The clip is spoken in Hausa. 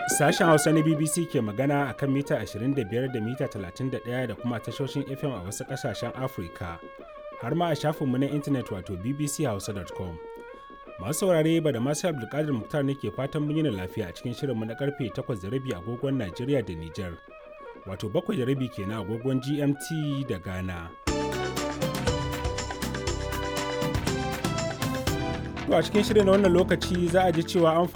Sashen Hausa na BBC ke magana a kan mita 25 da mita 31 da kuma tashoshin FM a wasu ƙasashen Afirka, har ma a shafinmu na intanet wato bbchausa.com. Masu saurare ba da masu Abdulkadir Muktar ne ke fatan mun yi lafiya a cikin shirinmu na karfe 8:30 agogon Najeriya da Nijar, wato 7:30 kenan agogon GMT da Ghana. To a cikin shirin na wannan lokaci za a ji cewa an